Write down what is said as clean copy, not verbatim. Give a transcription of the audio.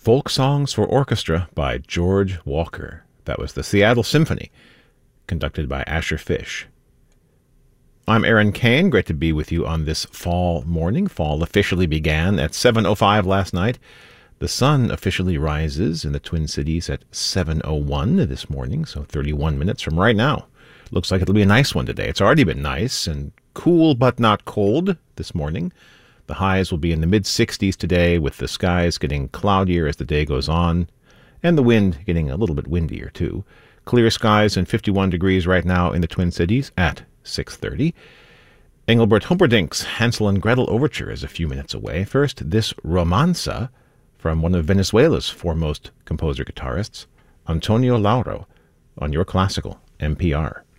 Folk Songs for Orchestra by George Walker. That was the Seattle Symphony, conducted by Asher Fish. I'm Aaron Kane. Great to be with you on this fall morning. Fall officially began at 7:05 last night. The sun officially rises in the Twin Cities at 7:01 this morning, so 31 minutes from right now. Looks like it'll be a nice one today. It's already been nice and cool but not cold this morning. The highs will be in the mid-60s today, with the skies getting cloudier as the day goes on, and the wind getting a little bit windier too. Clear skies and 51 degrees right now in the Twin Cities at 6:30. Engelbert Humperdinck's Hansel and Gretel Overture is a few minutes away. First, this romanza from one of Venezuela's foremost composer-guitarists, Antonio Lauro, on Your Classical, NPR.